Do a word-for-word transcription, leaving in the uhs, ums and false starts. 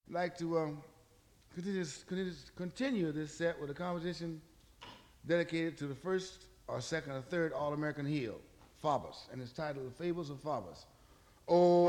like to um, continue, continue, continue this set with a composition dedicated to the first or second or third All-American heel, Faubus, and it's titled The Fables of Faubus. Oh,